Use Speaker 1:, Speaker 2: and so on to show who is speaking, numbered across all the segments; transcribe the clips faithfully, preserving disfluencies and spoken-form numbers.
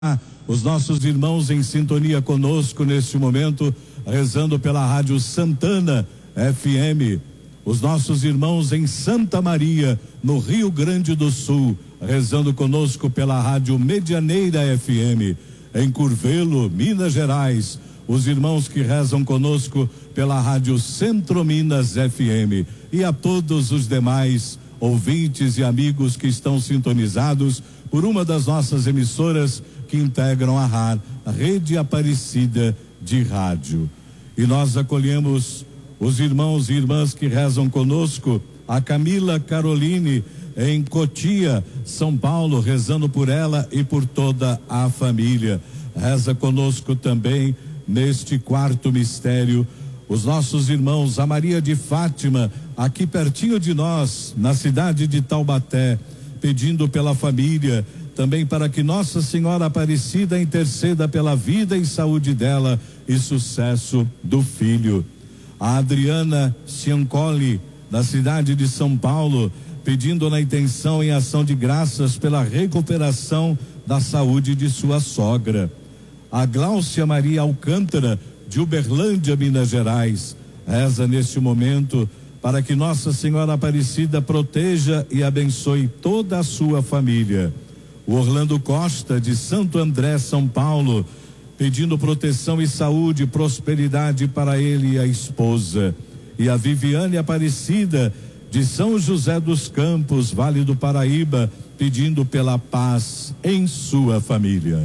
Speaker 1: Os nossos irmãos em sintonia conosco neste momento, rezando pela Rádio Santana F M. Os nossos irmãos em Santa Maria, no Rio Grande do Sul, rezando conosco pela Rádio Medianeira F M. Em Curvelo, Minas Gerais, os irmãos que rezam conosco pela Rádio Centro Minas F M. E a todos os demais ouvintes e amigos que estão sintonizados por uma das nossas emissoras que integram a R A R, a Rede Aparecida de Rádio. E nós acolhemos os irmãos e irmãs que rezam conosco, a Camila Caroline em Cotia, São Paulo, rezando por ela e por toda a família. Reza conosco também neste quarto mistério os nossos irmãos, a Maria de Fátima, aqui pertinho de nós, na cidade de Taubaté, pedindo pela família, também para que Nossa Senhora Aparecida interceda pela vida e saúde dela e sucesso do filho. A Adriana Ciancoli, da cidade de São Paulo, pedindo na intenção em ação de graças pela recuperação da saúde de sua sogra. A Gláucia Maria Alcântara, de Uberlândia, Minas Gerais, reza neste momento para que Nossa Senhora Aparecida proteja e abençoe toda a sua família. O Orlando Costa, de Santo André, São Paulo, pedindo proteção e saúde, prosperidade para ele e a esposa. E a Viviane Aparecida, de São José dos Campos, Vale do Paraíba, pedindo pela paz em sua família.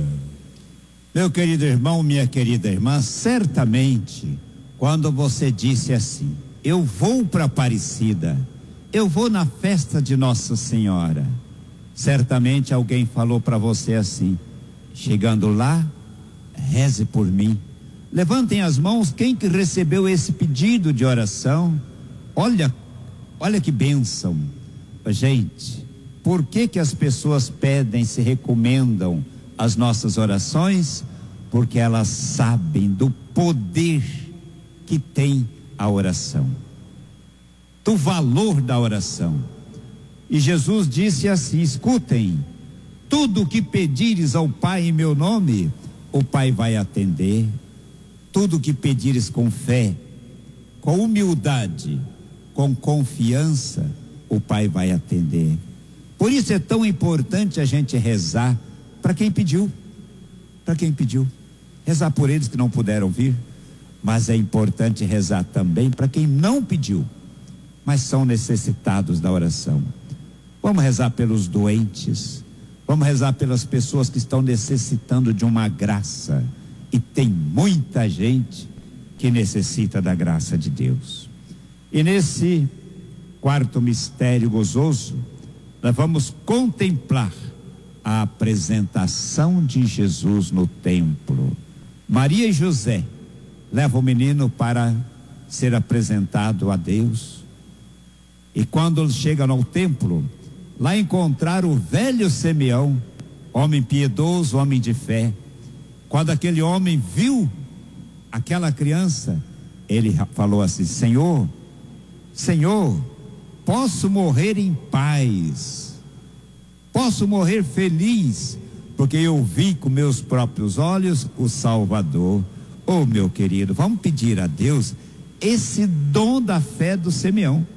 Speaker 2: Meu querido irmão, minha querida irmã, certamente, quando você disse assim, eu vou para Aparecida, eu vou na festa de Nossa Senhora, certamente alguém falou para você assim, chegando lá, reze por mim. Levantem as mãos quem que recebeu esse pedido de oração. Olha, olha que bênção. Gente, por que que as pessoas pedem, se recomendam as nossas orações? Porque elas sabem do poder que tem a oração, do valor da oração. E Jesus disse assim, escutem, tudo o que pedires ao Pai em meu nome, o Pai vai atender. Tudo o que pedires com fé, com humildade, com confiança, o Pai vai atender. Por isso é tão importante a gente rezar para quem pediu, para quem pediu, rezar por eles que não puderam vir, mas é importante rezar também para quem não pediu, mas são necessitados da oração. Vamos rezar pelos doentes, vamos rezar pelas pessoas que estão necessitando de uma graça, e tem muita gente que necessita da graça de Deus. E nesse quarto mistério gozoso, nós vamos contemplar a apresentação de Jesus no templo. Maria e José levam o menino para ser apresentado a Deus, e quando chegam ao templo, lá encontraram o velho Simeão, homem piedoso, homem de fé. Quando aquele homem viu aquela criança, ele falou assim, Senhor, Senhor, posso morrer em paz, posso morrer feliz, porque eu vi com meus próprios olhos o Salvador. Oh, meu querido, vamos pedir a Deus esse dom da fé do Simeão,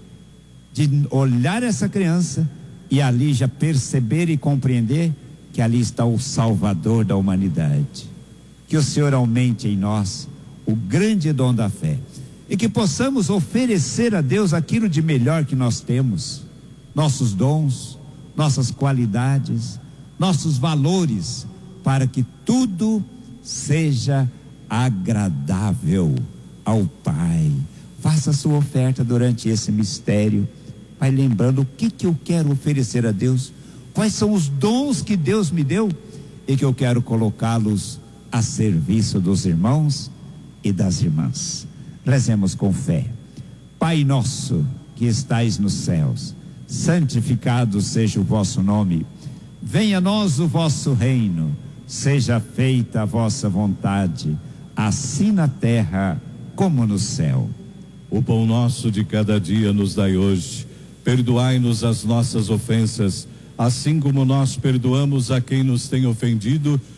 Speaker 2: de olhar essa criança e ali já perceber e compreender que ali está o Salvador da humanidade. Que o Senhor aumente em nós o grande dom da fé e que possamos oferecer a Deus aquilo de melhor que nós temos, nossos dons, nossas qualidades, nossos valores, para que tudo seja agradável ao Pai. Faça a sua oferta durante esse mistério, vai lembrando o que que eu quero oferecer a Deus, quais são os dons que Deus me deu e que eu quero colocá-los a serviço dos irmãos e das irmãs. Rezemos com fé. Pai nosso que estais nos céus, santificado seja o vosso nome, venha a nós o vosso reino, seja feita a vossa vontade, assim na terra como no céu.
Speaker 1: O pão nosso de cada dia nos dai hoje, perdoai-nos as nossas ofensas, assim como nós perdoamos a quem nos tem ofendido,